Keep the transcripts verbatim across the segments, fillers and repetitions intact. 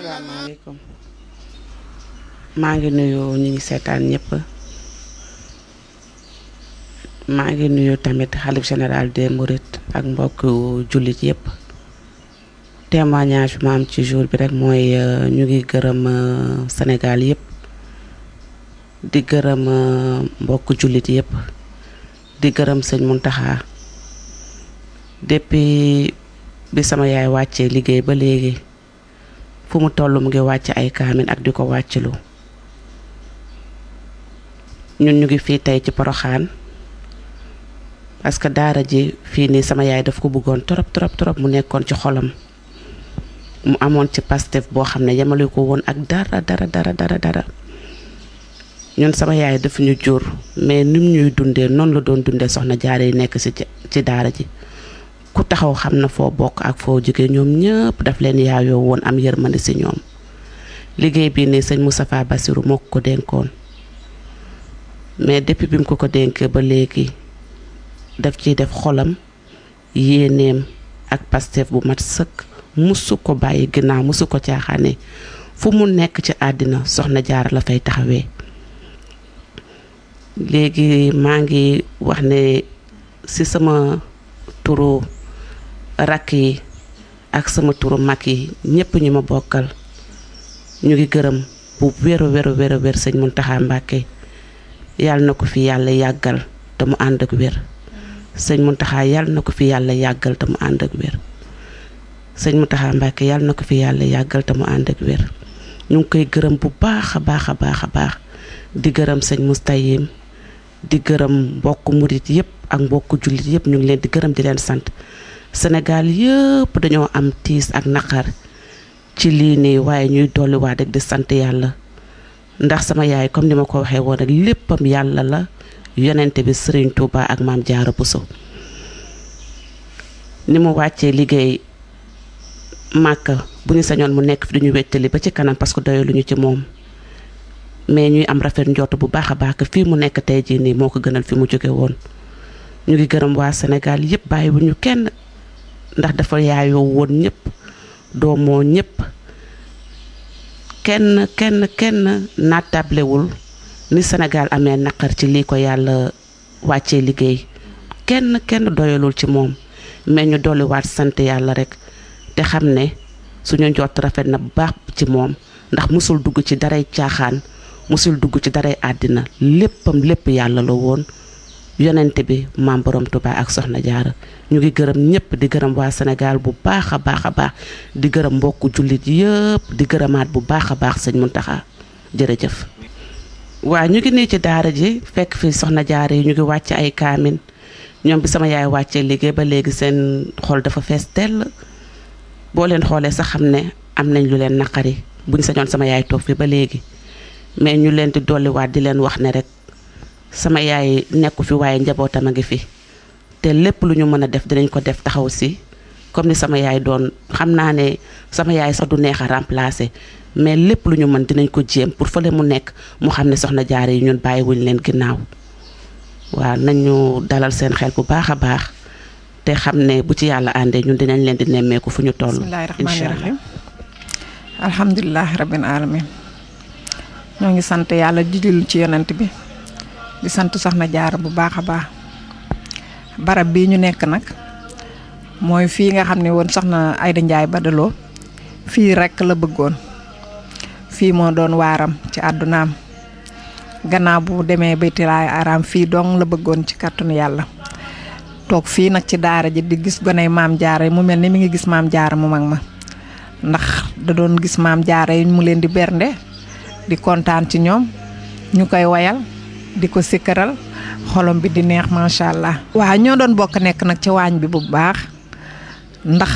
asalaamaaleykum maa ngi nuyu ñi ngi seetaan ñëpp maa ngi nuyu tamit xalif général des Mourides ak mbokk jullit yëpp témoignage bi ma am ci jour bi rek mooy ñu ngi gërëm Sénégal yëpp di gërëm mbokk jullit yëpp di gërëm sëñ Mountakha depuis bi sama yaay wàccee liggéey ba léegi fu mu toll mu ngi wàcc ay kaamin ak di ko wàccilu ñun ñu ngi fii tey ci Porokhane parce que daara ji fii nii sama yaay daf ko bëggoon trop trop trop mu nekkoon ci xolam mu amoon ci Pastef boo xam ne yemale ko woon ak dara dara dara dara dara ñun sama yaay daf ñu jur mais nim ñuy dundee noonu la doon dundee soxna jaare yi nekk ci ci daara ji ku taxaw xam na foo bokk ak foo jóge ñoom ñëpp daf leen yaayoo woon am yërmande ci ñoom liggéey bii nii sëñ Moustapha Bassirou moo ko dénkoon mais depuis bi mu ko ko dénkee ba léegi daf ciy def xolam yéeneem ak Pastef bu mat sëkk musu ko bàyyi ginnaaw musu ko caaxaane fu mu nekk ci àddina soxna jaara la fay taxawee léegi maa ngi wax ne ci sama turu rakk yi ak sama turu mag yi ñëpp ñu ma bokkal ñu ngi gërëm bu wéru wéru wéru wér sëñ Mountakha Mbacké yàlla na ko fi yàlla yàggal te mu ànd ak wér sëñ Mountakha yàlla na ko fi yàlla yàggal te mu ànd ak wér sëñ Mountakha Mbacké yàlla na ko fi yàlla yàggal te mu ànd ak wér ñu ngi koy gërëm bu baax a baax a baax a baax di gërëm sëñ Moustayim di gërëm mbokk murit yëpp ak mbokk jullit yëpp ñu ngi leen di gërëm di leen sant Sénégal yëpp dañoo am tiis ak naqar ci lii nii waaye ñuy dolliwaat rek di sant yàlla ndax sama yaay comme ni ma ko waxee woon rek léppam yàlla la yonente bi Serigne Touba ak maam Jaara Bousso ni mu wàccee liggéey Màkka bu ñu sañoon mu nekk fi duñu wettali ba ci kanam parce que doyaluñu ci moom mais ñuy am rafet njort bu baax a baax fii mu nekk tey jii nii moo ko gënal fi mu jóge woon ñu ngi gërëm waa Sénégal yëpp bàyyi bu ñu kenn ndax dafa yaayoo woon ñëpp doomoo ñëpp kenn kenn kenn naatablewul ni Sénégal amee naqar ci lii ko yàlla wàccee liggéey kenn kenn doyalul ci moom mais ñu dolliwaat sant yàlla rek te xam ne suñu njort rafet na bu baax ci moom ndax musul dugg ci daray caaxaan musul dugg ci daray àddina léppam lépp yàlla la woon yonente bi maam borom Touba ak soxna jaara ñu ngi gërëm ñëpp di gërëm waa Sénégal bu baax a baax a baax di gërëm mbokku jullit yëpp di gërëmaat bu baax a baax sëñ Mountakha jërëjëf. waa ñu ngi nii ci daara ji fekk fi soxna jaara yi ñu ngi wàcc ay kaamin ñoom bi sama yaay wàccee liggéey ba léegi seen xol dafa fees tell boo leen xoolee sax xam ne am nañ lu leen naqari buñ sañoon sama yaay toog fi ba léegi mais ñu leen di dolliwaat di leen wax ne rek sama yaay nekku fi waaye njabootam a ngi fi te lépp lu ñu mën a def dinañ ko def taxaw si comme ni sama yaay doon xam naa ne sama yaay sax du neex a remplacer mais lépp lu ñu mën dinañ ko jéem pour fële mu nekk mu xam ne soxna jaare yi ñun bàyyiwuñ leen ginnaaw waaw nañu dalal seen xel bu baax a baax te xam ne bu ci yàlla àndee ñun dinañ leen di nemmeeku fu ñu toll. bismillaahi rahmaani rahiim alhamdulilah rabbil alamin ñoo ngi sant yàlla di julli ci yonent bi di sant soxna jaara bu baax a baax barab bii ñu nekk nag mooy fii nga xam ne woon soxna Ayda Njaay Badaloo fii rekk la bëggoon fii moo doon waaram ci àddunaam gannaaw bu demee baytilaay araam fii dong la bëggoon ci kàttanu yàlla toog fii nag ci daara ji di gis goney maam jaara yi mu mel ni mi ngi gis maam jaara mu mag ma ndax da doon gis maam jaara yi mu leen di bernde di kontaan ci ñoom ñu koy wayal di ko sikkaral xolom bi di neex macha allah. waaw ñoo doon bokk nekk nag ci waañ bi bu baax ndax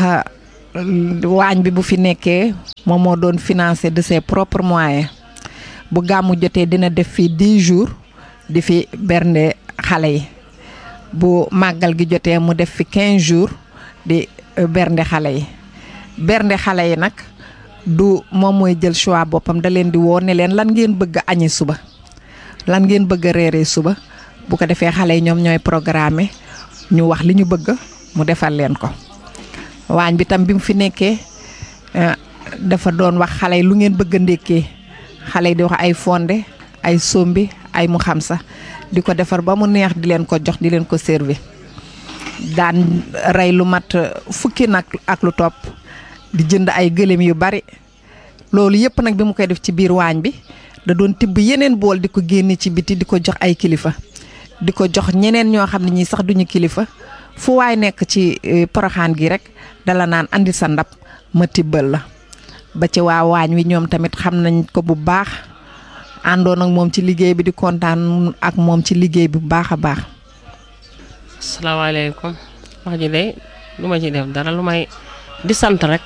waañ bi bu fi nekkee moom moo doon financé de ses propres moyens bu gàmmu jotee dina def fii dix jours di fi bernde xale yi bu màggal gi jotee mu def fi quinze jours di bernde xale yi bernde xale yi nag du moom mooy jël choix boppam da leen di woo ne leen lan ngeen bëgg a añi suba lan ngeen bëgg a reeree suba bu ko defee xale yi ñoom ñooy programme ñu wax li ñu bëgg mu defal leen ko waañ bi tam bi mu fi nekkee dafa doon wax xale yi lu ngeen bëgg a ndékkee xale yi di wax ay fonde ay sombi ay mu xam sax di ko defar ba mu neex di leen ko jox di leen ko servi daan rey lu mat fukki nag ak lu topp di jënd ay gëléem yu bari loolu yëpp nag bi mu koy def ci biir waañ bi da doon tibb yeneen bool di ko génne ci biti di ko jox ay kilifa di ko jox ñeneen ñoo xam ne ñii sax duñu kilifa fu waay nekk ci Porokhane gi rek dala naan andi sa ndab ma tibbal la ba ci waa waañ wi ñoom tamit xam nañ ko bu baax àndoon ak moom ci liggéey bi di kontaan ak moom ci liggéey bi bu baax a baax. asalaamaaleykum wax ji de lu ma ci def dara lu may di sant rek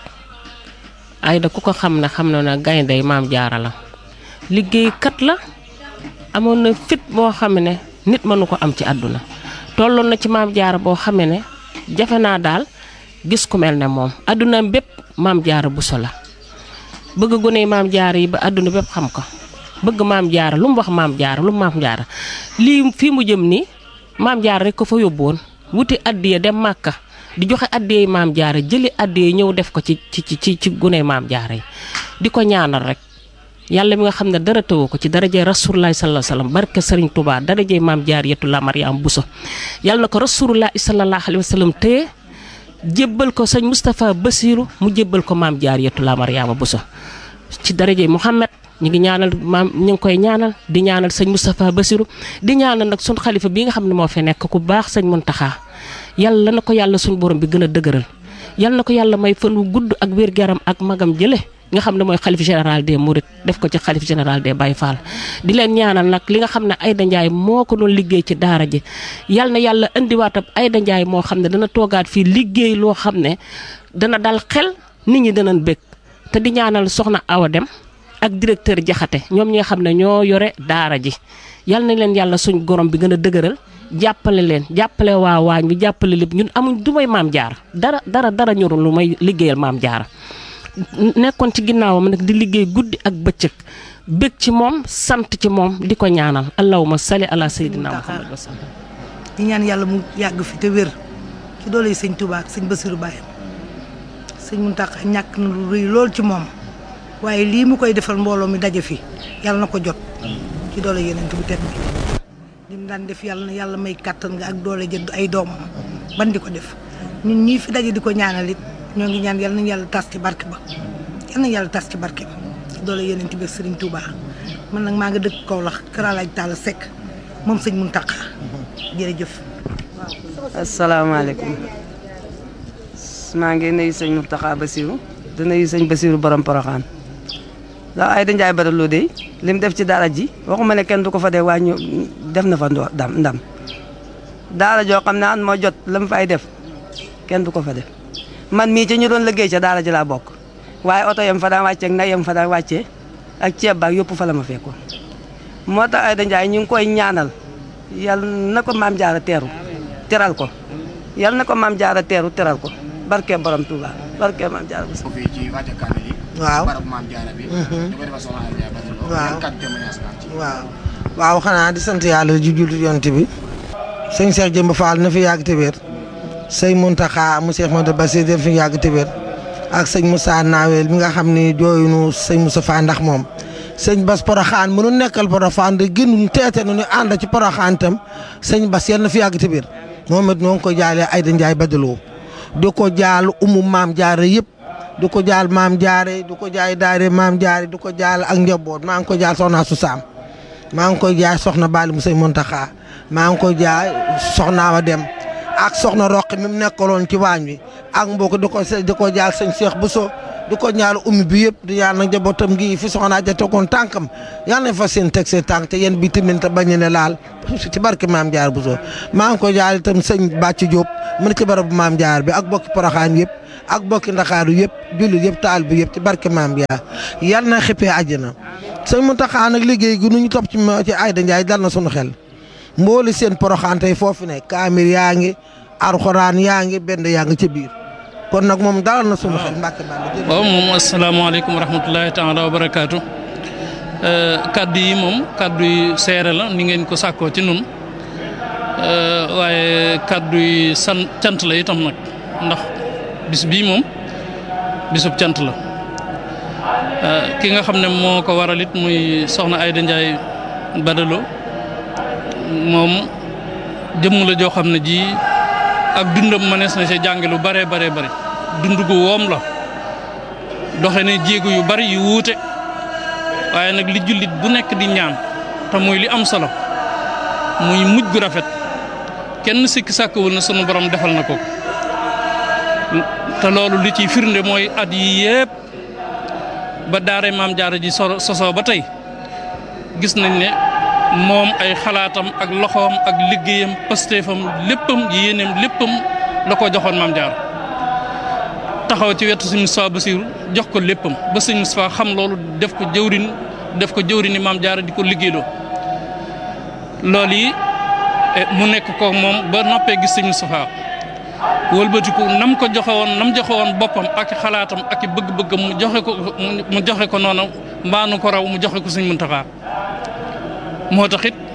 Aida ku ko xam ne xam na ne gaynde Maam Jaara la liggéeykat la amoon na fit boo xam ne nit mënu ko am ci àdduna tolloon na ci Maam Jaara boo xam ne jafe naa daal gis ku mel ne moom àdduna bépp Maam Jaara Buso la bëgg gone Maam Jaara yi ba àdduna bépp xam ko bëgg Maam Jaara lu mu wax Maam Jaara lu mu Maam Jaara lii fii mu jëm nii Maam Jaara rek ko fa yóbboon wuti addiya dem Màkka di joxe addiya Maam Jaara jëli addiya ñëw def ko ci ci ci ci gune Maam Jaara yi di ko ñaanal rek yàlla mi nga xam ne dara tëwu ko ci darajee Rasulullaahi sallallaahu alayhi wa sallam barke Sëriñ Tuubaa darajee Maam Jaariyatu la Mariam Buso yàlla na ko Rasulullaahi sallallaahu alayhi wa sallam téye jébbal ko sëñ Moustapha Bassirou mu jébbal ko Maam Jaariyatu la Mariama Buso ci darajee Muhammad ñu ngi ñaanal maam ñu ngi koy ñaanal di ñaanal sëñ Moustapha Bassirou di ñaanal nag suñ xalifa bi nga xam ne moo fi nekk ku baax sëñ Muntaxa yàlla na ko yàlla suñ borom bi gën a dëgëral yàlla na ko yàlla may fan wu gudd ak wér-gu-yaram ak magam jële nga xam ne mooy xalif général des Mourides def ko ci xalif général des Baye Fall di leen ñaanal nag li nga xam ne Aida Ndiaye moo ko doon liggéey ci daara ji yàlla na yàlla indiwaatab Aida Ndiaye moo xam ne dana toogaat fii liggéey loo xam ne dana dal xel nit ñi danañ bëgg te di ñaanal soxna Awa Dem ak directeur Jaxate ñoom ñi nga xam ne ñoo yore daara ji yal na leen yàlla suñ gorom bi gën a dëgëral jàppale leen jàppale waa waañ bi jàppale lépp ñun amuñ du may Maam Jaara dara dara dara ñorul lu may liggéeyal Maam Jaara nekkoon ci ginnaawam nag di liggéey guddi ak bëccëg bëgg ci moom sant ci moom di ko ñaanal allahumma salli ala sayyidina Muhammad wa sallam di ñaan yàlla mu yàgg fi te wér ci doole yi sëñ Touba ak sëñ Bassirou Baye sëñ Mountakha ñàkk na lu rëy lool ci moom waaye lii mu koy defal mbooloo mi daje fi yàlla na ko jot ci doole yeneen bu tedd bi li mu daan def yàlla na yàlla may kàttan nga ak doole jënd ay doomam ban di ko def ñun ñii fi daje di ko ñaanal it ñoo ngi ñaan yàlla nañu yàlla tas ci barke ba yàlla nañu yàlla tas ci barke ba ci doole yeneen bi ak Serigne Touba man nag maa nga dëkk Kaolack Kër Alaaj Talla Seck moom sëñ Mountakha jërëjëf. asalaamaaleykum maa ngi nuyu sëñ Mountakha Bassirou di nuyu sëñ Bassirou borom Porokhane ndax Aida Ndiaye Badara de lim def ci daara ji waxuma ne kenn du ko fa dee waa ñu def na fa ndam ndam daara joo xam ne an moo jot la mu fay def kenn du ko fa def man mii ci ñu doon liggéey ca daara ji laa bokk waaye oto yam fa daan wàccee ak nag yam fa daan wàccee ak ceeb baak yëpp fa la ma fekkoon moo tax Aida Ndiaye ñu ngi koy ñaanal yal na ko Maam Jaara teeru teral ko yal na ko Maam Jaara teeru teral ko barke borom Touba barke Maam Jaara bu fii ci wàcce kaamil yi waaw barab Maam Jaara bi ñu ko defal soxna Aida Ndiaye Badara waaw kat témoignage ci waaw waaw xanaa di sant yàlla ju jullit yonent bi sëñ Cheikh Jëmb Fall na fi yàgg te wér sëñ Mountakha mu Cheikh Modou Bassir def fi yàgg te wér ak sëñ Moussa Nawel mi nga xam ni jooyunu sëñ Moussa Fa ndax moom sëñ Bass Porokhane mënu nekkal Porokhane de gënuñ teete nu ñu ànd ci Porokhane tam sëñ Bass yal na fi yàgg te wér moom it noo ngi ko jaalee Aida Ndiaye Badara di ko jaal umu Maam Jaara yëpp di ko jaal Maam Jaara di ko jaay daare Maam Jaara di ko jaal ak njaboot maa ngi ko jaal soxna su Saam maa ngi koy jaay soxna Bali mu sëñ Mountakha maa ngi koy jaay soxna Awa Dem ak soxna Roqi mi mu nekkaloon ci waañ wi ak mbokk di ko di ko jaal sëñ Cheikh Bousso di ko ñaal ummi bi yëpp di ñaan nag njabootam gi fi soxna ja tegoon tànkam yal nañ fa seen teg seen tànk te yéen bi tamit te bañ ne laal ci barke Maam Jaara Bousso maa ngi koy jaal itam sëñ Bàcc Diop mu ne ci barabu Maam Jaara bi ak bokki Porokhane yëpp ak bokki Ndakaaru yëpp jullit yëpp taal bi yëpp ci barke Maam Jaara yal na xippee àjjana sëñ Mountakha nag liggéey gi nu ñu topp ci ci Aida Ndiaye dal na sunu xel mbooli seen Porokhane tey foofu ne kaamir yaa ngi alxuraan yaa ngi benn yaa ngi ca biir kon nag moom dalal na sunu xel Mbàkke Bàll. waaw moom asalaamaaleykum wa rahmatulahi taala wa barakaatu kaddu yi moom kaddu yi seere la ni ngeen ko sàkkoo ci nun waaye kaddu yi san cant la itam nag ndax bis bii moom bisub cant la ki nga xam ne moo ko waral it muy soxna Ayda Ndiaye Badalo moom jëmm la joo xam ne ji ak dundam mënees na ci jànge lu bare bare bare dund gu woom la doxe ne jéego yu bari yu wuute waaye nag li jullit bu nekk di ñaan te muy li am solo muy mujj gu rafet kenn sikki sàkkawul na sunu borom defal na ko te loolu li ciy firnde mooy at yi yépp ba daare maam jaara ji so sosoo ba tey gis nañ ne moom ay xalaatam ak loxoom ak liggéeyam pastéefam léppam yéeneem léppam la ko joxoon maam jaara taxaw ci wetu sëñ Moustapha Bassirou jox ko léppam ba sëñ Moustapha xam loolu def ko jëwrin def ko jëwrini maam jaara di ko liggéeyloo loolu yi mu nekk ko moom ba noppee gis sëñ Moustapha wëlbatiku nam ko joxe woon nam joxe woon boppam ak xalaatam ak bëgg-bëggam mu joxe ko mu joxe ko noonu mbaanu ko raw mu joxe ko sëñ Muntaxa moo tax it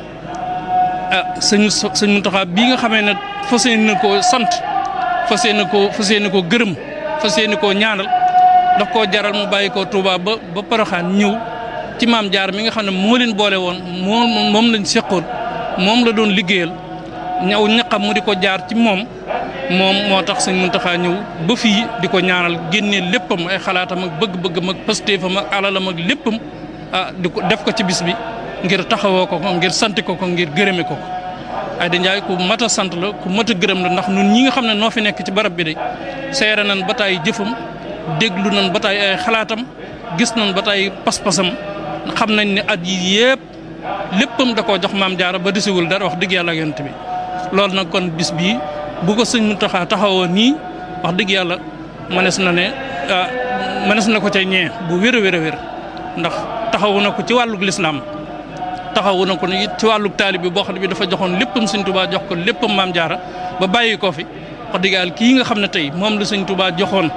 ah sëñ sëñ Muntaxa bii nga xamee ne fas yéene koo sant fas yéene koo fas yéene koo gërëm fas yéene koo ñaanal daf koo jaral mu bàyyi koo Touba ba ba Poroxaan ñëw ci maam jaar mi nga xam ne moo leen boole woon moom moom lañ seqoon moom la doon liggéeyal ñaw ñaqam mu di ko jaar ci moom moom moo tax sëñ Muntaxa ñëw ba fii di ko ñaanal génnee léppam ay xalaatam ak bëgg-bëggam ak pastéefam ak alalam ak léppam ah di ko def ko ci bis bi ngir taxawoo ko ko ngir sant ko ko ngir gërëme ko ko Ayda Ndiaye ku mat a sant la ku mat a gërëm la ndax ñun ñi nga xam ne noo fi nekk ci barab bi de seere nañ ba taay jëfam déglu nañ ba taay ay xalaatam gis nañ ba taay pas-pasam xam nañ ne at yi yépp léppam da koo jox maam jaara ba desiwul dara wax dëgg yàlla ak yonent bi loolu nag kon bis bii bu ko sëñ Muntaxa taxawoo nii wax dëgg yàlla mënees na ne mënees na ko ca ñee bu wér a wér a wér ndax taxawu na ko ci wàllug lislaam taxawu na ko it ci wàllug taalib bi boo xam ne bi dafa joxoon léppam sëñ Tuubaa jox ko léppam maam jaara ba bàyyi ko fi wax dëgg yàlla kii nga xam ne tey moom la sëñ Tuubaa joxoon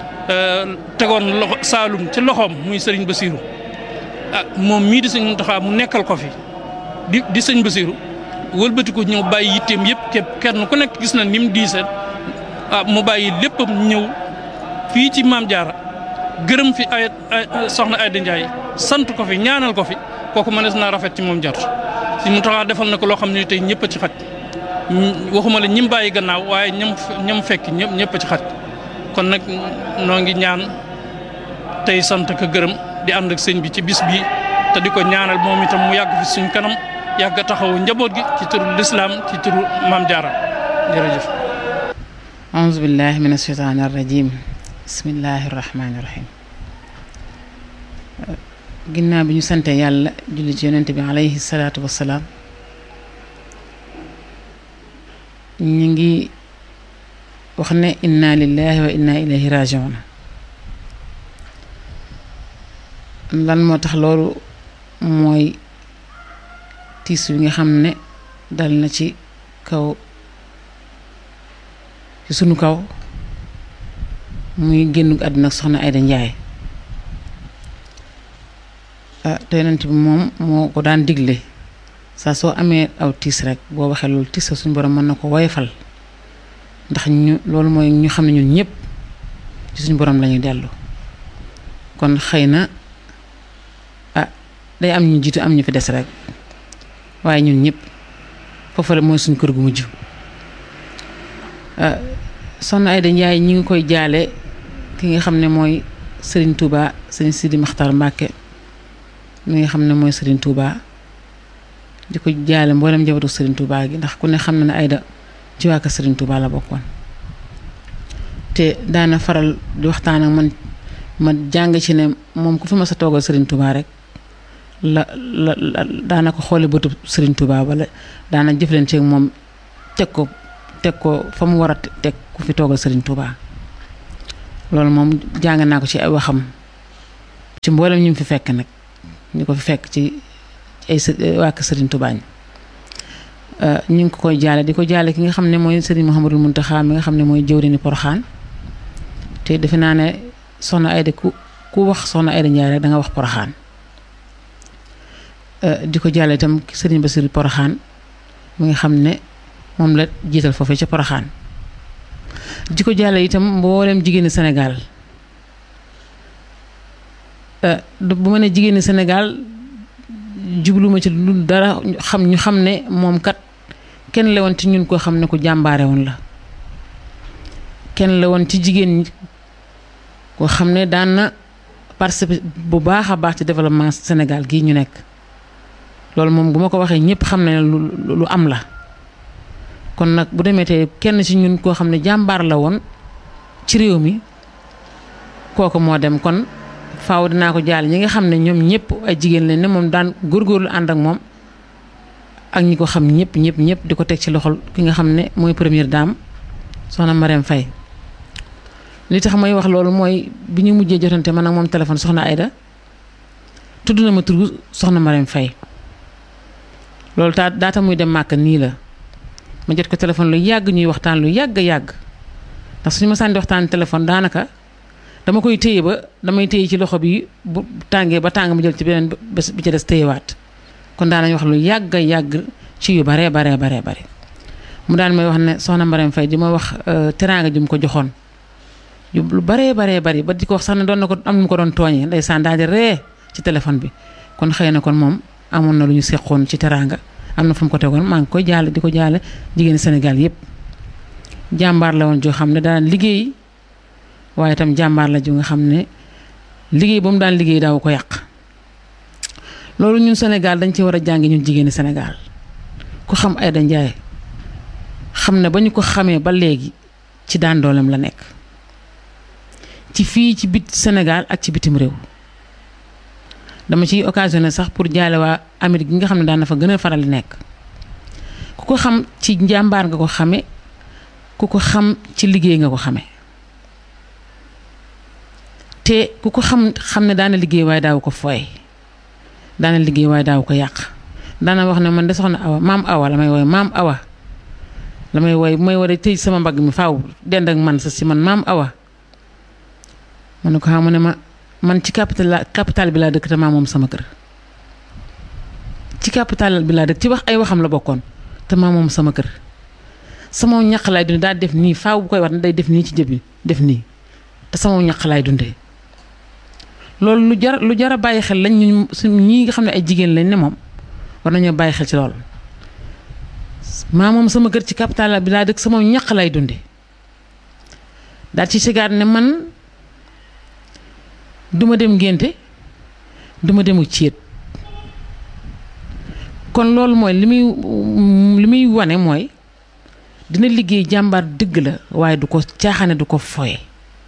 tegoon loxo Saalum ci loxoom muy sëriñ Basiiru ah moom mii di sëñ Muntaxa mu nekkal ko fi di di sëñ Basiiru wëlbati ko ñëw bàyyi yitteem yëpp képp kenn ku nekk gis na ni mu diisee ah mu bàyyi léppam ñëw fii ci maam jaara gërëm fi ay soxna Ayda Ndiaye sant ko fi ñaanal ko fi kooku mënees naa rafet ci moom jar si mu taxaa defal na ko loo xam ne tey ñëpp a ci xaj waxuma la ñim bàyyi gannaaw waaye ñam ñam fekk ñëpp ñëpp a ci xaj kon nag noo ngi ñaan tey sant ko gërëm di ànd ak sëñ bi ci bis bi te di ko ñaanal moom itam mu yàgg fi suñ kanam yàgg a taxawu njaboot gi ci turu lislaam ci turu maam jaara jërëjëf auzu billahi min asheytaani arrajim bismillahi rahmaani rahim ginnaaw bi ñu sante yàlla julli ci yonent bi alayhi salaatu wassalaam ñu ngi wax ne inna lillahi wa inna ilayhi rajiun lan moo tax loolu mooy tiis wi nga xam ne dal na ci kaw ci sunu kaw muy génn àdduna soxna Ayda Ndiaye te yonent bi moom moo ko daan digle saa soo amee aw tiis rek boo waxee loolu tiis suñu borom mën na ko woyofal ndax ñu loolu mooy ñu xam ne ñun ñëpp ci suñu borom lañuy dellu kon xëy na ah day am ñu jiitu am ñu fi des rek waaye ñun ñëpp foofu la mooy suñu kër gu mujj soxna Ayda Ndiaye ñi ngi koy jaale ki nga xam ne mooy Serigne Touba Serigne Sidi Maxtar Mbàkke mi nga xam ne mooy Serigne Touba di ko jaale mboolem njabootu Serigne Touba gi ndax ku ne xam na ne Ayda ci waa kër Serigne Touba la bokkoon te daana faral di waxtaan ak man ma jàng ci ne moom ku fi ma sa toogal Serigne Touba rek la la daana ko xoole bëtu Serigne Touba wala daana jëflanteeg moom teg ko teg ko fa mu war a teg ku fi toogal Serigne Touba loolu moom jàng naa ko ci ay waxam ci mboolem ñu fi fekk nag ñu ko fi fekk ci ay waa kër Serigne Touba ñi ñu ngi ko koy jaale di ko jaale ki nga xam ne mooy Serigne Mouhamadou Mountakha mi nga xam ne mooy jëwriñu Poroxaan te defe naa ne soxna Ayda ku ku wax soxna Ayda Ndiaye rek da nga wax Poroxaan di ko jaale itam Serigne Bassirou Poroxaan mi nga xam ne moom la jiital foofee ca Poroxaan di ko jaale itam mboolem jigéenu Sénégal bu ma ne jigéeni Sénégal jubluma ci lu dara xam ñu xam ne moom kat kenn la woon ci ñun koo xam ne ku jàmbaare woon la kenn la woon ci jigéen ñi koo xam ne daan na participer bu baax a baax ci développement Sénégal gii ñu nekk loolu moom bu ma ko waxee ñëpp xam ne lu lu am la kon nag bu demee tey kenn ci ñun koo xam ne jàmbaar la woon ci réew mi kooku moo dem kon faaw dinaa ko jaal ñi nga xam ne ñoom ñëpp ay jigéen lañ ne moom daan góorgóorlu ànd ak moom ak ñi ko xam ñëpp ñëpp ñëpp di ko teg ci loxol ki nga xam ne mooy première dame soxna Marème Faye li tax may wax loolu mooy bi ñu mujjee jotante man ak moom téléphone soxna Aïda tudd na ma tur soxna Marème Faye loolu taa daata muy dem màkk nii la ma jot ko téléphone lu yàgg ñuy waxtaan lu yàgg yàgg ndax suñu ma sànni waxtaan téléphone daanaka dama koy téye ba damay téye ci loxo bi bu tàngee ba tàng ma jël ci beneen bés bi ci des téyewaat kon daanañ wax lu yàgg yàgg ci yu baree baree baree bare mu daan may wax ne soxna Marème Faye di ma wax teraanga ju mu ko joxoon lu baree baree bari ba di ko wax sax ne doon na ko am nu mu ko doon tooñee ndeysaan daal di ree ci téléphone bi kon xëy na kon moom amoon na lu ñu seqoon ci teraanga am na fu mu ko tegoon maa ngi koy jaale di ko jaale jigéen Sénégal yépp jàmbaar la woon joo xam ne daan liggéey waaye itam jàmbaar la ju nga xam ne liggéey ba mu daan liggéey daaw ko yàq loolu ñun Sénégal dañ ci war a jàngi ñun jigéeni Sénégal ku xam Aïda Ndiaye xam ne ba ñu ko xamee ba léegi ci daan dooleem la nekk ci fii ci bit Sénégal ak ci bitim réew dama ciy occasionné sax pour jaale waa Amérique gi nga xam ne daan na fa gën a faral di nekk ku ko xam ci njàmbaar nga ko xame ku ko xam ci liggéey nga ko xame te ku ko xam xam ne daana liggéey waaye daaw ko fooy daana liggéey waaye daaw ko yàq daana wax ne man de soxna awa maam awa la may wooy maam awa la may wooy bu may war a tëj sama mbagg mi faaw dend ak man sa si man maam awa ma ne ko xam ne ma man ci capital capital bi laa dëkk te maa moom sama kër ci capital bi laa dëkk ci wax ay waxam la bokkoon te maa moom sama kër sama ñaq laay dundee daa def nii faaw bu koy wax ne day def nii ci jëb bi def nii te sama ñaq laay dundee loolu lu jar lu jar a bàyyi xel lañ ñu ñii nga xam ne ay jigéen lañ ne moom war nañoo bàyyi xel ci loolu maa moom sama kër ci capital bi laa dëkk sama ñaq laay dundee daal ci sigaat ne man duma dem ngénte duma demu céet kon loolu mooy li muy li muy wane mooy dina liggéey jàmbaar dëgg la waaye du ko caaxaane du ko foye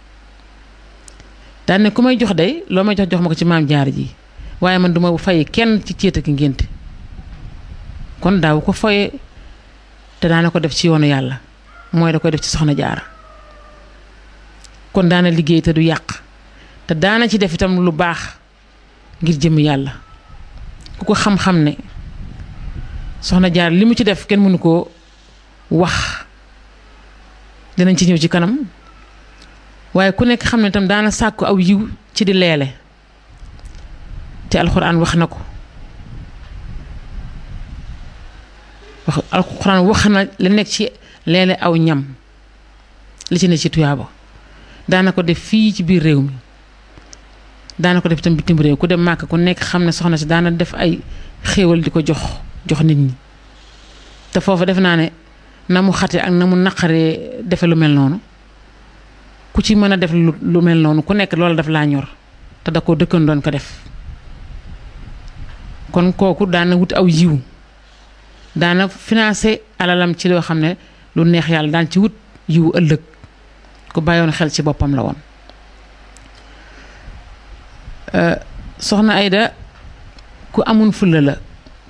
daan ne ku may jox day loo may jox jox ma ko ci maam jaar ji waaye man duma fay kenn ci céet ak ngénte kon daaw ko foye te daana ko def ci yoonu yàlla mooy da koy def ci soxna jaara kon daana liggéey te du yàq te daana ci def itam lu baax ngir jëm yàlla ku ko xam-xam ne soxna jaar li mu ci def kenn mënu koo wax dinañ ci ñëw ci kanam waaye ku nekk xam ne itam daana sàkku aw yiw ci di leele te alxuraan wax na ko wax alxuraan wax na li nekk ci leele aw ñam li ci ne ci tuyaaba daana ko def fii ci biir réew mi daana ko def itam bitim réew ku dem màkk ku nekk xam ne soxna si daana def ay xéewal di ko jox jox nit ñi te foofu def naa ne na mu xate ak na mu naqaree defe lu mel noonu ku ci mën a def lu lu mel noonu ku nekk loolu daf laa ñor te da ko dëkkan doon ko def kon kooku daana wut aw yiw daana financé alalam ci loo xam ne lu neex yàlla daan ci wut yiw ëllëg ku bàyyoon xel ci boppam la woon soxna Aïda ku amun fulla la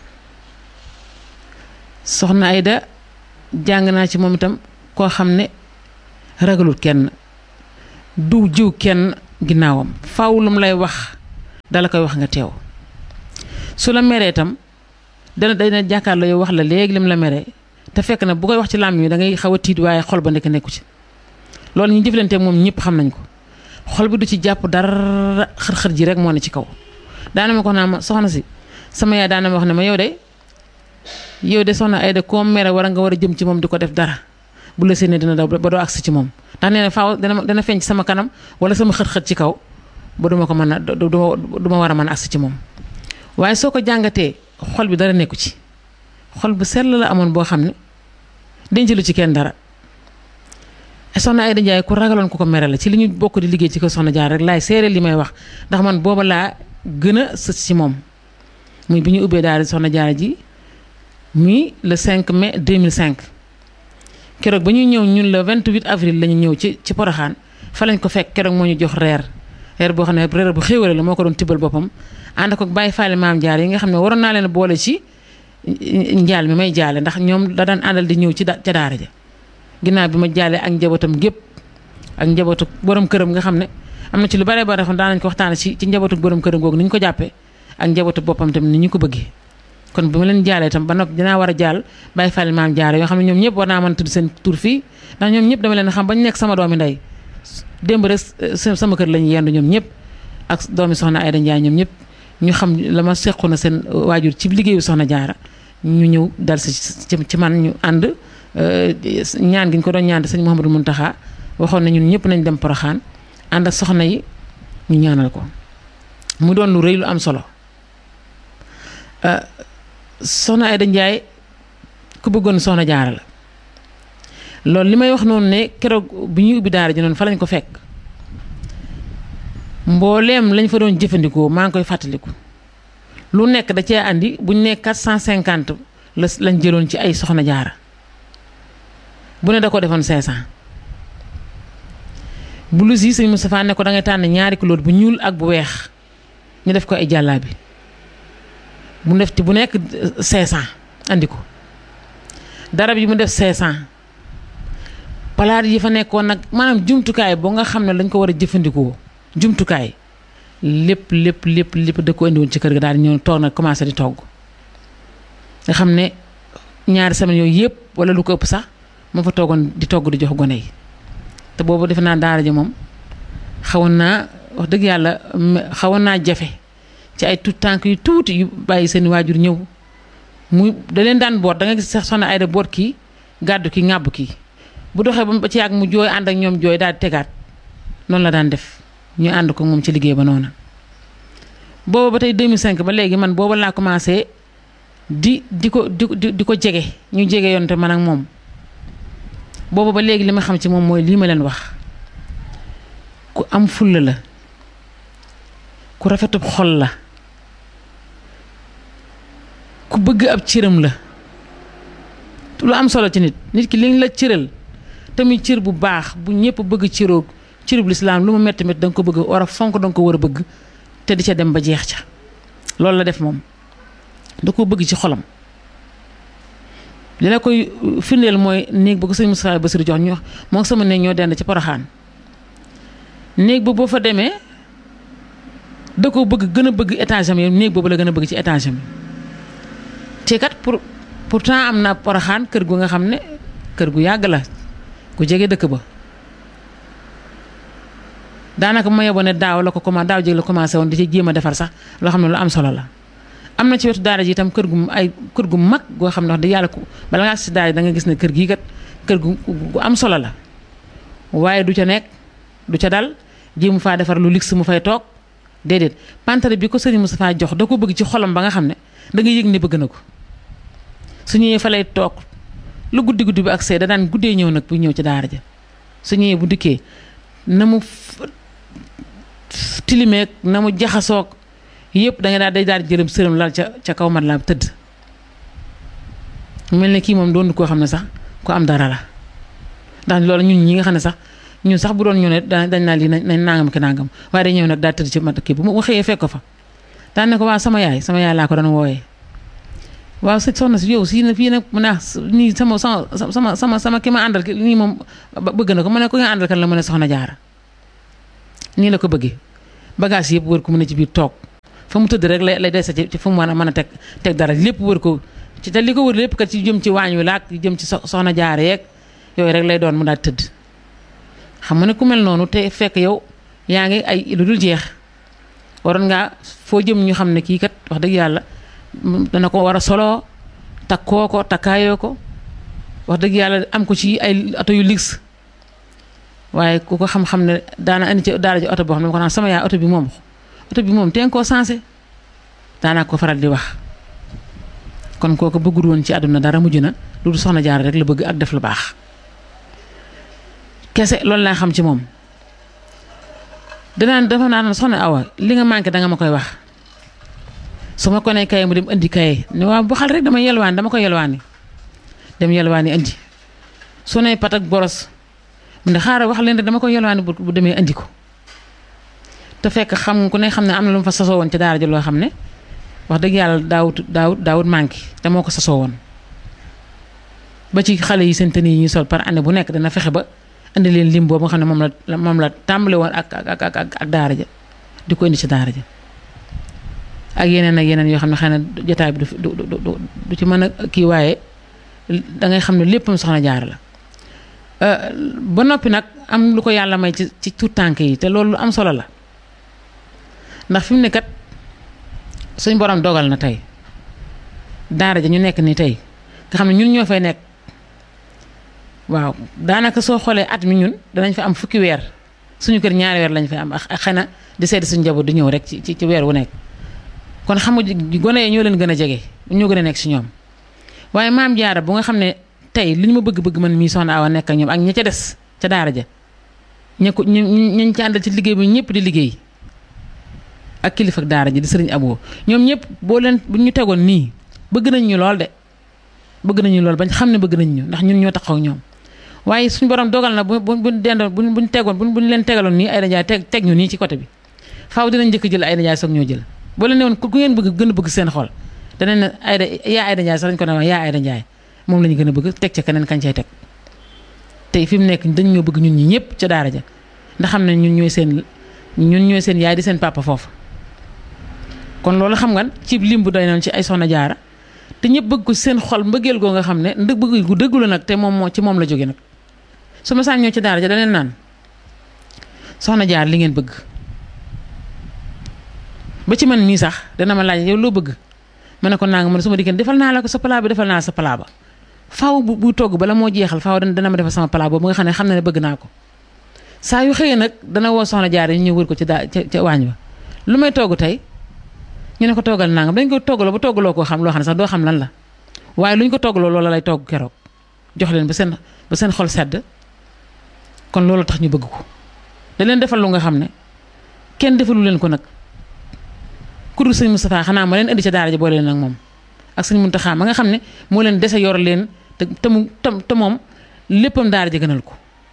soxna Aïda jàng naa ci moom itam koo xam ne ragalul kenn du jiw kenn ginnaawam faaw lu mu lay wax dala koy wax nga teew su la meree itam dana dana jàkkaarloo yow wax la léegi lim la meree te fekk na bu koy wax ci làmmiñ wi da ngay xaw a tiit waaye xol ba nekk nekku ci loolu ñu jëflanteeg moom ñëpp xam nañ ko xol bi du ci jàpp dara xër-xër ji rek moo ne ci kaw daana ma ko naa ma soxna si sama yaay daana ma wax ne ma yow de yow de soxna Aïda koo mere war a nga war a jëm ci moom di ko def dara bu la séenee dina daw ba doo agsi ci moom ndax nee na faaw dana dana feeñ ci sama kanam wala sama xët-xët ci kaw ba duma ko mën a du ma war a mën a agsi ci moom waaye soo ko jàngatee xol bi dara nekku ci xol bu sell la amoon boo xam ne denc lu ci kenn dara soxna Aïda Ndiaye ku ragaloon ku ko mere la ci li ñu bokk di liggéey ci ko soxna Jaara rek laay seere li may wax ndax man booba laa gën a sës ci moom muy bi ñu ubbee daal soxna Jaara ji muy le cinq mai deux mille cinq keroog ba ñuy ñëw ñun le vingt-huit avril la ñu ñëw ci ci Porokhane fa lañ ko fekk keroog moo ñu jox reer reer boo xam ne reer bu xéwale la moo ko doon tibbal boppam ànd ko bàyyi faale maam Jaara yi nga xam ne waroon naa leen boole ci njaal mi may jaale ndax ñoom da daan àndal di ñëw ci ca daara ja ginnaaw bi ma jaalee ak njabootam gépp ak njabootu borom këram nga xam ne am na ci lu bare bare xam daan nañ ko waxtaane ci ci njabootu borom këram googu ni ñu ko jàppee ak njabootu boppam tamit ni ñu ko bëggee kon bi ma leen jaalee tam ba noppi dinaa war a jaal bàyyi fàlle maam Jaara yoo xam ne ñoom ñëpp war naa mën a tudd seen tur fii ndax ñoom ñëpp dama leen xam bañ nekk sama doomi ndey démb rek sama kër lañu yendu ñoom ñëpp ak doomi soxna Aïda Ndiaye ñoom ñëpp ñu xam la ma sequ na seen waajur ci liggéeyu soxna Jaara ñu ñëw dal si ci man ñu ànd ñaan gi ñu ko doon ñaan sëñ Mouhamadou Mountakha waxoon na ñun ñëpp nañ dem Porokhane ànd ak soxna yi ñu ñaanal ko mu doon lu rëy lu am solo soxna Aïda Ndiaye ku bëggoon soxna Jaara la loolu li may wax noonu ne keroog bi ñuy ubbi daara ji noonu fa lañ ko fekk mbooleem lañ fa doon jëfandikoo maa ngi koy fàttaliku lu nekk da cee andi buñ ne quatre cent cinquante la lañ jëloon ci ay soxna Jaara bu ne da ko defoon cinq cent blouse yi sëñ Moustapha ne ko da ngay tànn ñaari couleur bu ñuul ak bu weex ñu def ko ay jàllaabi bu def ci bu nekk cinq cent andi ko darab yi mu def cinq cent palaat yi fa nekkoon nag maanaam jumtukaay boo nga xam ne dañ ko war a jëfandikoo jumtukaay lépp lépp lépp lépp da ko indi woon ci kër ga daal di ñëw toog nag commencé di togg nga xam ne ñaari semaine yooyu yëpp wala lu ko ëpp sax moo fa toogoon di togg di jox gone yi te boobu defe naa daara ji moom xawoon naa wax dëgg yàlla xawoon naa jafe ci ay tout tànk yu tuuti yu bàyyi seen waajur ñëw muy da leen daan boot da nga gis sax soxna Aïda boot kii gàddu kii ŋàbb kii bu doxee ba ci yàgg mu jooy ànd ak ñoom jooy daal di tegaat noonu la daan def ñu ànd ko moom ci liggéey ba noonu booba ba tey deux mille cinq ba léegi man booba laa commencé di di ko di di ko jege ñu jege yoon te man ak moom booba ba léegi li ma xam ci moom mooy lii ma leen wax ku am fulla la ku rafetub xol la ku bëgg ab cëram la lu am solo ci nit nit ki liñ la cëral tamit cër bu baax bu ñëpp bëgg cëroog cërub lislaam lu mu metti metti da nga ko bëgg war a fonk da nga ko war a bëgg te di ca dem ba jeex ca loolu la def moom da ko bëgg ci xolam li la koy firndeel mooy néeg ba ko sëñ Moustapha Bassirou jox ñu moo sama néeg ñoo dend ci Porokhane néeg ba boo fa demee da ko bëgg gën a bëgg étage am yi néeg boobu la gën a bëgg ci étage am te kat pour pourtant am na Porokhane kër gu nga xam ne kër gu yàgg la ku jege dëkk ba daanaka ma yeboo ne daaw la ko commencé daaw jéeg la commencé woon di ci jéem a defar sax loo xam ne lu am solo la am na ci wetu daara ji itam kër gu ay kër gu mag goo xam ne wax dëgg yàlla ku bala ngaa si daara ji da nga gis ne kër gii kat kër gu gu am solo la waaye du ca nekk du ca dal jéemu faa defar lu luxe mu fay toog déedéet pantare bi ko sëriñ Moustapha jox da ko bëgg ci xolam ba nga xam ne da nga yëg ne bëgg na ko su ñëwee fa lay toog lu guddi guddi bi ak see da daan guddee ñëw nag bu ñëw ci daara ja su ñëwee bu dikkee na mu tilimeeg na mu jaxasoog yëpp da nga daal day daal di jërëm sërëm lal ca ca kaw mat la tëdd mel ne kii moom doon koo xam ne sax ku am dara la ndax loolu ñun ñi nga xam ne sax ñun sax bu doon ñu ne dañ naa lii nañ nangam ki nangam waaye day ñëw nag daal tëdd ci mat kii bu ma xëyee fekk ko fa daan ne ko waaw sama yaay sama yaay laa ko doon wooyee waaw sëñ soxna si yow si na fii nag mu ne nii sama sama sama sama sama ki ma àndal ki nii moom bëgg na ko mu ne ko nga àndal kan la mu ne soxna Jaara nii la ko bëggee bagage yëpp wër ko mu ne ci biir toog fa mu tëdd rek lay lay dese ci fu mu mën a mën a teg teg dara lépp wër ko ci te li ko wër lépp kat ci jëm ci waañ wi laak jëm ci soxna Jaara yeeg yooyu rek lay doon mu daal tëdd xam nga ne ku mel noonu te fekk yow yaa ngi ay lu dul jeex waroon ngaa foo jëm ñu xam ne kii kat wax dëgg yàlla dana ko war a soloo takkoo ko takkaayoo ko wax dëgg yàlla am ko ci ay oto yu luxe waaye ku ko xam-xam ne daana indi ci daara ji oto boo xam ne ko naan sama yaay oto bi moom oto bi moom teen koo sensé daanaa ko faral di wax kon kooku bëggul woon ci àdduna dara mujj na lu du soxna Jaara rek la bëgg ak def lu baax kese loolu laa xam ci moom danaan dafa naan soxna Awa li nga manqué danga ma koy wax su ma ko nee kaye mu dem indi kaye ne waaw bu xal rek dama yelwaani dama ko yelwaani dem yelwaani indi su ne pat ak boros mu ne xaaral wax leen rek dama ko yelwaani bu demee indi ko te fekk xam ku ne xam ne am na lu mu fa sasoo woon ci daara ji loo xam ne wax dëgg yàlla daawut daawut daawut manqué te moo ko sasoo woon ba ci xale yi seen tenue yi ñuy sol par année bu nekk dana fexe ba indi leen lim boobu nga xam ne moom la moom la tàmbale woon ak ak ak ak daara ja di ko indi ci daara ja ak yeneen ak yeneen yoo xam ne xëy na jotaay bi du du du du ci mën a kii waaye dangay xam ne léppam soxna Jaara la ba noppi nag am lu ko yàlla may ci ci tuut tànk yi te loolu lu am solo la ndax fi mu ne kat suñ borom dogal na tey daara ja ñu nekk ni tey nga xam ne ñun ñoo fay nekk waaw daanaka soo xoolee at mi ñun danañ fa am fukki weer suñu kër ñaari weer lañ fay am ak xëy na di seeti suñu njaboot di ñëw rek ci ci weer wu nekk kon xam nga gone yi ñoo leen gën a jege ñoo gën a nekk si ñoom waaye maam Jaara bu nga xam ne tey li ñu ma bëgg-bëgg man mii soxna Awa nekk ak ñoom ak ña ca des ca daara ja ña ko ñu ñu ci àndal ci liggéey bi ñëpp di liggéey ak kilifa ak daara ji di sëriñ Abo ñoom ñëpp boo leen bu ñu tegoon nii bëgg nañ ñu lool de bëgg nañu lool bañ xam ne bëgg nañ ñu ndax ñun ñoo taxaw ak ñoom waaye suñu borom dogal na bu bu buñ dendoon buñ buñ tegoon buñ buñ leen tegaloon nii Aïda Ndiaye teg teg ñu nii ci côté bi faaw dinañ njëkk jël Aïda Ndiaye soog ñoo jël boo leen ne woon ku ngeen bëgg gën a bëgg seen xol danañ ne Aïda yaa Aïda Ndiaye sax dañ ko ne yaa Aïda Ndiaye moom la ñu gën a bëgg teg ca keneen kañ cay teg tey fi mu nekk dañ ñoo bëgg ñun ñi ñëpp ca daara ja ndax xam ne ñun ñooy seen ñun ñooy seen yaay di seen papa foofu kon loolu xam nga ci lim bu doy noonu ci ay soxna Jaara te ñëpp bëgg ko seen xol mbëggeel goo nga xam ne ndëg bëgg gu dëggu la nag te moom moo ci moom la jóge nag su ma saan ñëw ci daara ja da leen naan soxna Jaara li ngeen bëgg ba ci man mii sax dana ma laaj yow loo bëgg ma ne ko naa nga man su ma dikkee defal naa la ko sa palaa bi defal naa sa palaa ba faaw bu bu togg bala moo jeexal faaw dana ma defal sama palaa boobu nga xam ne xam na ne bëgg naa ko saa yu xëyee nag dana woo soxna Jaara ñu ñëw wër ko ci daa ca ca waañ ba lu may togg tey ñu ne ko toggal nangam dañ ko toggaloo ba toggaloo koo xam loo xam ne sax doo xam lan la waaye lu ñu ko toggaloo loola lay togg keroog jox leen ba seen ba seen xol sedd kon loolu tax ñu bëgg ko da leen defal lu nga xam ne kenn defalu leen ko nag ku dul sëñ Moustapha xanaa ma leen indi ca daara ja boole leen ak moom ak sëñ Muntaxa ma nga xam ne moo leen dese yor leen te te mu te moom léppam daara ja gënal ko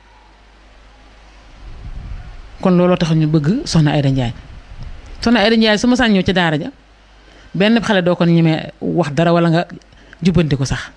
kon looloo tax ñu bëgg soxna Aïda Ndiaye soxna Aïda Ndiaye su ma saan ñëw ci daara ja benn xale doo ko ñemee wax dara wala nga jubbanti ko sax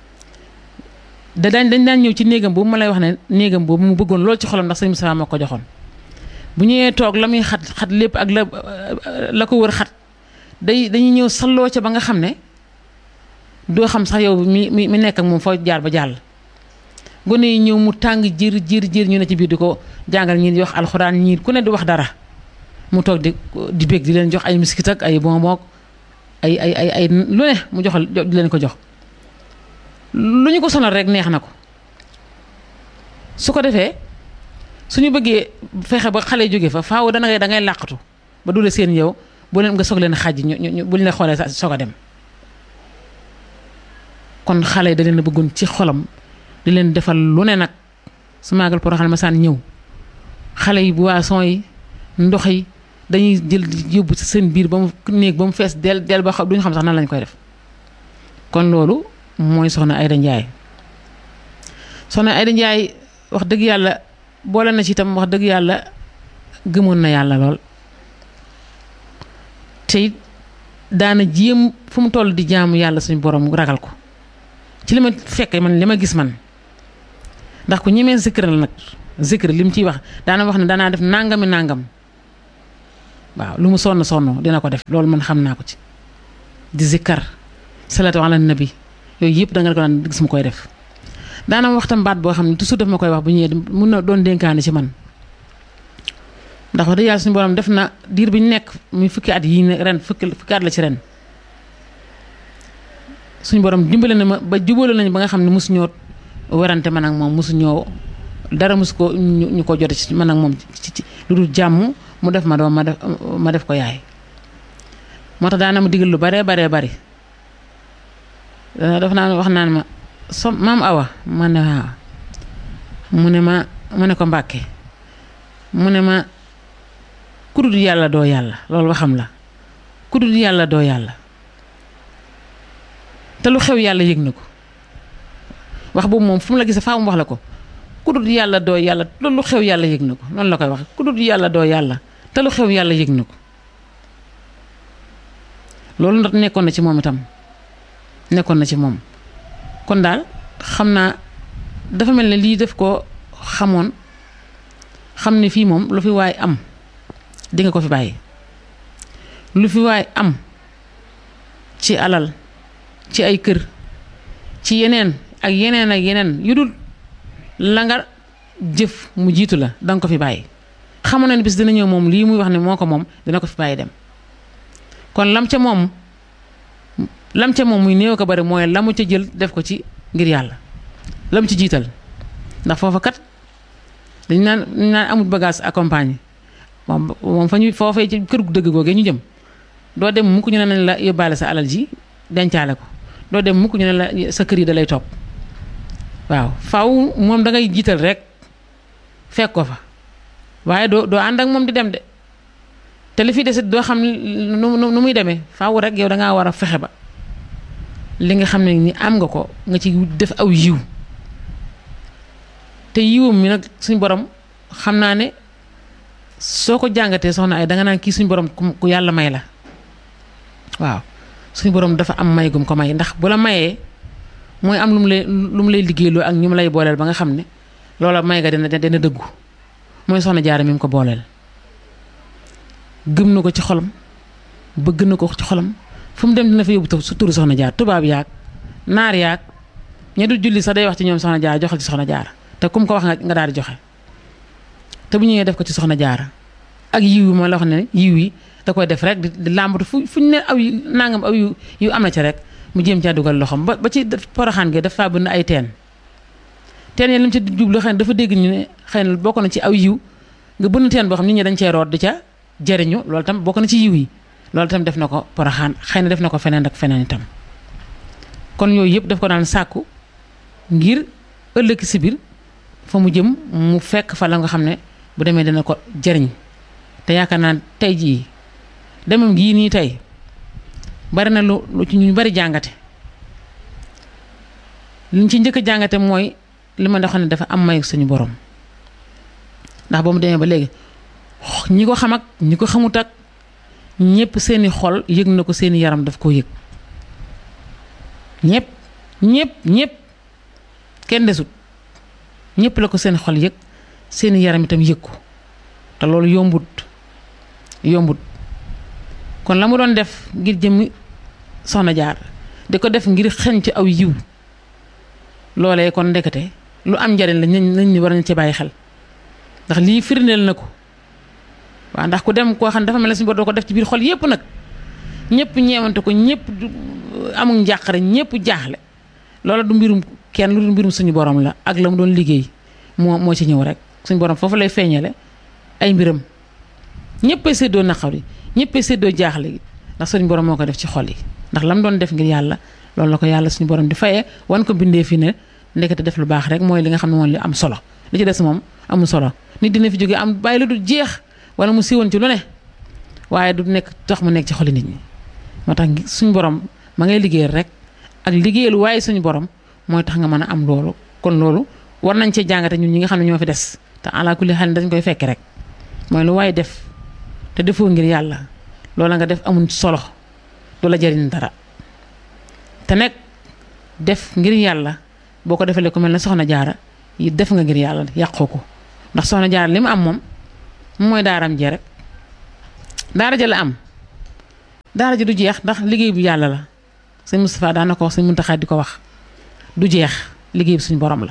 da daañ dañ daan ñëw ci néegam boobu ma lay wax ne néegam boobu mu bëggoon loolu ci xolam ndax sëñ Moustapha moo ko joxoon bu ñëwee toog la muy xat xat lépp ak la la ko wër xat day dañuy ñëw salloo ca ba nga xam ne doo xam sax yow mi mi mi nekk ak moom foo jaar ba jàll gone yi ñëw mu tàng jër jër jër ñu ne ci biir di ko jàngal ñii di wax alxuraan ñii ku ne di wax dara mu toog di di bég di leen jox ay miskit ak ay bonbon ay ay ay ay lu ne mu joxal di leen ko jox lu ñu ko sonal rek neex na ko su ko defee suñu bëggee fexe ba xale jóge fa faaw dana ngay da ngay làqatu ba dule seen yow bu leen nga soog leen xàjj ñu ñu bu ñu la xoolee sa soog a dem kon xale da leen a bëggoon ci xolam di leen defal lu ne nag su maagal Porokhane ma saan ñëw xale yi boisson yi ndox yi dañuy jël yóbbu ci seen biir ba mu néeg ba mu fees del del ba xam duñu xam sax nan lañ koy def kon loolu mooy soxna Aïda Ndiaye soxna Aïda Ndiaye wax dëgg yàlla boole na ci itam wax dëgg yàlla gëmoon na yàlla lool te daana jéem fu mu toll di jaamu yàlla suñu borom ragal ko ci li ma fekkee man li ma gis man ndax ku ñemee zikr la nag zikr li mu ciy wax daana wax ne danaa def nangami nangam waaw lu mu sonn sonn dina ko def loolu man xam naa ko ci di zikkar salatu ala nabi yooyu yëpp da nga ko daan gis mu koy def daana waxtam baat boo xam ne toujours daf ma koy wax bu ñëwee mun na doon dénkaane ci man ndax wax dëgg yàlla suñu borom def na diir bi ñu nekk muy fukki at yii ren fukki fukki at la ci ren suñu borom dimbale na ma ba jubale nañu ba nga xam ne mosu ñoo werante man ak moom mosu ñoo dara mus ko ñu ko jote ci man ak moom ci ci lu dul jàmm mu def ma doom ma def ma def ko yaay moo tax daana ma digal lu baree baree bari dafa naan wax naan ma so maam Awa ma ne waaw mu ne ma mu ne ko Mbàkke mu ne ma ku dul yàlla doo yàlla loolu waxam la ku dul yàlla doo yàlla te lu xew yàlla yëg na ko wax boobu moom fu mu la gisee faa mu wax la ko ku dul yàlla doo yàlla loolu lu xew yàlla yëg na ko noonu la koy wax ku dul yàlla doo yàlla te lu xew yàlla yëg na ko loolu nag nekkoon na ci moom itam nekkoon na ci moom kon daal xam naa dafa mel ne lii def ko xamoon xam ne fii moom lu fi waay am di nga ko fi bàyyi lu fi waay am ci alal ci ay kër ci yeneen ak yeneen ak yeneen yu dul la nga jëf mu jiitu la danga ko fi bàyyi xamoon na ne bis dina ñëw moom lii muy wax ne moo ko moom dina ko fi bàyyi dem kon lam ca moom lam ca moom muy néew ko bari mooy la mu ca jël def ko ci ngir yàlla lam ci jiital ndax foofa kat dañ naan dañ naan amul bagage accompagné moom moom fa ñu foofee ci kër gu dëgg googee ñu jëm doo dem mukk ñu ne nañ la yóbbaale sa alal ji dencaale ko doo dem mukk ñu ne la sa kër yi da lay topp waaw faw moom da ngay jiital rek fekk ko fa waaye doo doo ànd ak moom di dem de te li fi desit doo xam nu nu muy demee faaw rek yow dangaa war a fexe ba li nga xam ne ni am nga ko nga ci def aw yiw te yiwam mi nag suñ borom xam naa ne soo ko jàngatee soxna ay danga naan kii suñ borom ku yàlla may la waaw suñ borom dafa am may gum ko may ndax bu la mayee mooy am lu mu lay lu mu lay liggéeyloo ak ñu mu lay booleel ba nga xam ne loola may nga dina dina dëggu mooy soxna Jaara mi mu ko booleel gëm na ko ci xolam bëgg na ko ci xolam fu mu dem dina fa yóbbu su turu soxna Jaara tubaab yaag naar yaag ña du julli sax day wax ci ñoom soxna Jaara joxal ci soxna Jaara te kum ko wax nga nga daal di joxe te bu ñëwee def ko ci soxna Jaara ak yiw yi ma la wax ne yiw yi da koy def rek di làmbatu fu fu ñu ne aw yu nangam aw yu yu am na ci rek mu jéem caa dugal loxoom ba ba ci Poroxaan gi dafa bënn ay teen teen yi li mu ci jublu xëy na dafa dégg ñu ne xëy na bokk na ci aw yiw nga bënn teen boo xam nit ñi dañ cee root di ca jëriñu loolu tam bokk na ci yiw yi loolu tam def na ko Poroxaan xëy na def na ko feneen ak feneen itam kon yooyu yëpp daf ko daan sàkku ngir ëllëg si biir fa mu jëm mu fekk fa la nga xam ne bu demee dina ko jëriñ te yaakaar naa tey jii demam gii nii tey bari na lu lu ci ñu bari jàngate liñ ci njëkk a jàngate mooy li ma xam ne dafa am may suñu borom ndax ba mu demee ba léegi ñi ko xam ak ñi ko xamut ak ñëpp seeni xol yëg na ko seeni yaram daf koo yëg ñëpp ñëpp ñëpp kenn desut ñëpp la ko seen xol yëg seeni yaram itam yëg ko te loolu yombut yombut kon la mu doon def ngir jëmmi soxna Jaara di ko def ngir xeñ ci aw yiw loolee kon ndekete lu am njariñ la nañ ni war nañ ci bàyyi xel ndax lii firndeel na ko waaw ndax ku dem koo xam ne dafa mel ne suñu bor doo ko def ci biir xol yépp nag ñëpp ñeewante ko ñëpp amul njàqare ñëpp jaaxle loola du mbirum kenn lu du mbirum suñu borom la ak la mu doon liggéey moo moo ci ñëw rek suñu borom foofu lay feeñale ay mbiram ñëppay séddoo naqar yi ñëppay séddoo jaaxle gi ndax suñu borom moo ko def ci xol yi ndax la mu doon def ngir yàlla loolu la ko yàlla suñu borom di fayee wan ko bindee fi ne ndekete def lu baax rek mooy li nga xam ne moom li am solo li ci des moom amul solo nit dina fi jógee am bàyyi lu du jeex wala mu siiwoon ci lu ne waaye du nekk tax mu nekk ci xoli nit ñi moo tax suñu borom ma ngay liggéeyal rek ak liggéeyal waaye suñu borom mooy tax nga mën a am loolu kon loolu war nañ cee jàngate ñun ñi nga xam ne ñoo fi des te ala kulli xel dañ koy fekk rek mooy lu waaye def te defoo ngir yàlla loola nga def amul solo du la jëriñ dara te nag def ngir yàlla boo ko defalee ku mel ne soxna Jaara yi def nga ngir yàlla yàqoo ko ndax soxna Jaara li mu am moom mooy daaram jee rek daara ja la am daara ji du jeex ndax liggéey bu yàlla la sëñ Moustapha daan na ko wax sëñ Muntaxa di ko wax du jeex liggéey bi suñu borom la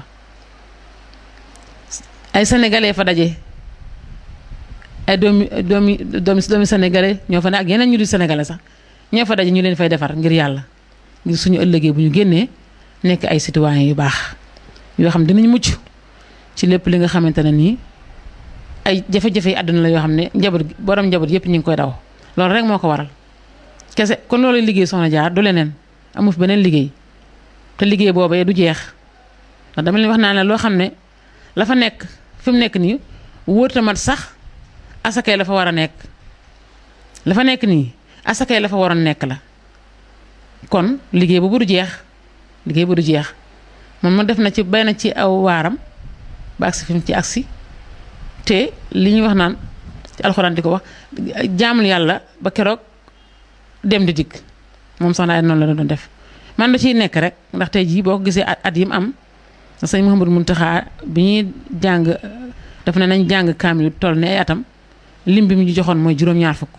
ay sénégalais fa daje ay doomi doomi doomi doomi sénégalais ñoo fa ne ak yeneen ñu di sénégalais sax ñoo fa daje ñu leen fay defar ngir yàlla ngir suñu ëllëgee bu ñu génnee nekk ay citoyens yu baax yoo xam dinañ mucc ci lépp li nga xamante ne nii ay jafe-jafe yi àdduna la yoo xam ne njaboot borom njaboot yëpp ñu ngi koy daw loolu rek moo ko waral kese kon loolu liggéey soxna jaar du leneen amu fi beneen liggéey te liggéey boobee du jeex ndax dama leen wax naa ne loo xam ne la fa nekk fi mu nekk nii wóor ta mat sax asakay la fa war a nekk la fa nekk nii asakay la fa waroon nekk la kon liggéey boobu du jeex liggéey bu du jeex moom ma def na ci bay na ci aw waaram ba agsi fi mu ci agsi te li ñuy wax naan ci alxuraan di ko wax jaamul yàlla ba keroog dem di dikk moom soxna ay noonu la doon def man da ciy nekk rek ndax tey jii boo ko gisee at yi mu am sëñ Mouhamadou Mountakha bi ñuy jàng dafa ne nañ jàng kaamil toll ne ay atam lim bi mu ñu joxoon mooy juróom-ñaar fukk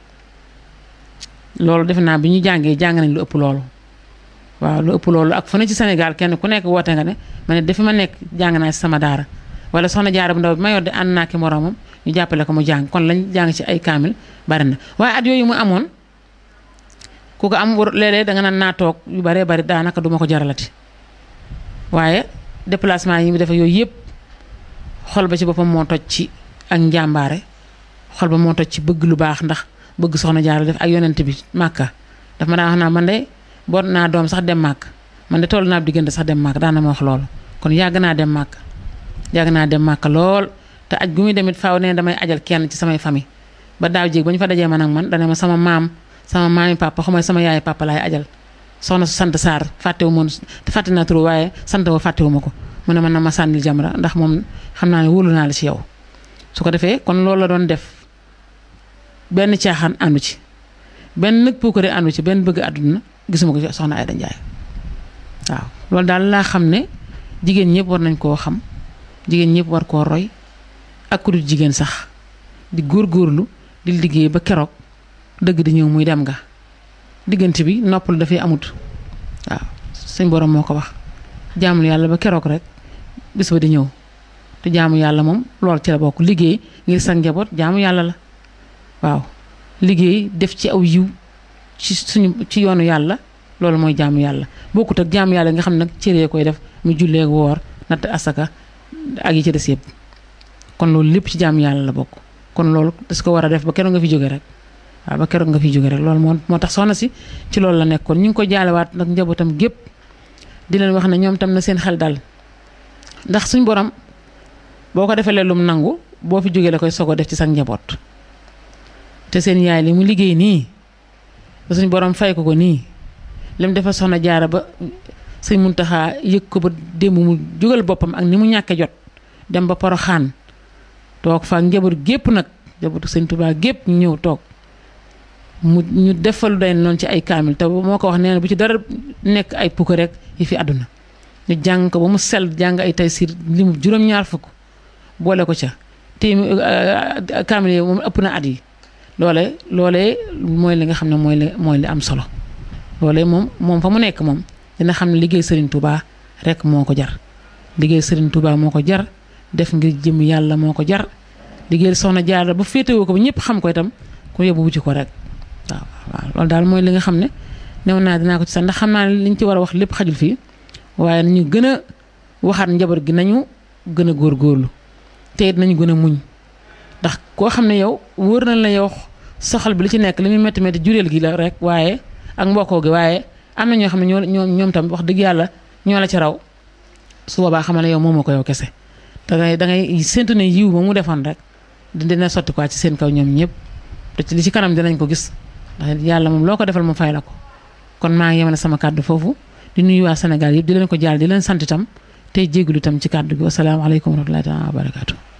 loolu defe naa bi ñu jàngee jàng nañ lu ëpp loolu waaw lu ëpp loolu ak fu ne ci Sénégal kenn ku nekk woote nga ne ma ne dafi ma nekk jàng naa ci sama daara wala soxna jaara bu ndaw bi ma yor di ànd naa ki moroomam ñu jàppale ko mu jàng kon lañ jàng ci ay kaamil bari na waaye at yooyu mu amoon ku ko am léeg-léeg danga naan naa toog yu baree bari daanaka duma ko jaralati waaye déplacement yi mu defe yooyu yëpp xol ba ci boppam moo toj ci ak njàmbaare xol ba moo toj ci bëgg lu baax ndax bëgg soxna jaara def ak yonent bi màkka daf ma daan wax naa man de boot naa doom sax dem màkk man de toll naa diggante sax dem màkk daan na ma wax loolu kon yàgg naa dem màkk yàgg naa dem màkk lool te aj gu muy demit faaw ne damay ajal kenn ci samay famille ba daaw jéeg ba ñu fa dajee man ak man dana ma sama maam sama maami papa xamay sama yaay papa laay ajal soxna su sant Sarr fàttewu moon fàtte naa turu waaye sant wa fàttewu ma ko mu ne man na ma sànnil jamra ndax moom xam naa ne wóolu naa la ci yow su ko defee kon loolu la doon def benn caaxaan àndu ci benn nag puukare àndu ci benn bëgg àdduna gisuma ko ci soxna Aïda Ndiaye waaw loolu daal laa xam ne jigéen ñëpp war nañ koo xam jigéen ñëpp war koo roy ak ku dul jigéen sax di góorgóorlu di liggéey ba keroog dëgg di ñëw muy dem nga diggante bi noppal dafay amut waaw suñ borom moo ko wax jaamul yàlla ba keroog rek bis ba di ñëw te jaamu yàlla moom loolu ci la bokk liggéey ngir sa njaboot jaamu yàlla la waaw liggéey def ci aw yiw ci suñu ci yoonu yàlla loolu mooy jaamu yàlla bokkut ak jaamu yàlla nga xam nag cëree koy def mu jullee woor natt asaka ak yi ci des yëpp kon loolu lépp ci jaamu yàlla la bokk kon loolu das ko war a def ba keroog nga fi jóge rek waaw ba keroog nga fi jóge rek loolu moo moo tax soxna si ci loolu la nekkoon ñu ngi ko jaalewaat nag njabootam gépp di leen wax ne ñoom tam na seen xel dal ndax suñ borom boo ko defee lum nangu boo fi jógee la koy sogo def ci sa njaboot te seen yaay li mu liggéey nii ba suñ borom fay ko ko nii lim dafa soxna jaara ba sëñ Muntaxa yëg ko ba démb mu jógal boppam ak ni mu ñàkke jot dem ba Poroxaan toog fa njaboot gépp nag njabootu sëñ Tuubaa gépp ñu ñëw toog mu ñu defalu day noonu ci ay kaamil te moo ko wax nee na bu ci dara nekk ay pukk rek yi fi àdduna ñu jàng ko ba mu sell jàng ay taysiir li mu juróom-ñaar fukk boole ko ca te kaamil yi moom ëpp na at yi loole loolee mooy li nga xam ne mooy li mooy li am solo loolee moom moom fa mu nekk moom dina xam ne liggéey Serigne Touba rek moo ko jar liggéey Serigne Touba moo ko jar def ngir jëm yàlla moo ko jar liggéey soxna Jaara bu féetewoo ko ba ñëpp xam ko itam ku yóbbu wuti ko rek waaw waaw loolu daal mooy li nga xam ne new naa dinaa ko ci sax ndax xam naa ne liñ ci war a wax lépp xajul fii waaye nañu gën a waxaat njaboot gi nañu gën a góorgóorlu te it nañu gën a muñ ndax koo xam ne yow wóor na la yow soxal bi li ci nekk li muy métti métti jureel gi la rek waaye ak mbokkoo gi waaye am na ñoo xam ne ñoo ñoo ñoom tam wax dëgg yàlla ñoo la ci raw su boobaa xamal ne yow moomoo ko yow kese da ngay da ngay séntu ne yiw ba mu defoon rek dina sotti quoi ci seen kaw ñoom ñëpp te ci li ci kanam dinañ ko gis ndax yàlla moom loo ko defal mu fay la ko kon maa ngi yemale sama kàddu foofu di nuyu waa Sénégal yëpp di leen ko jaal di leen sant itam tey jégalu itam ci kàddu gi wasalaamaaleykum wa rahmatullahi taala wa barakaatu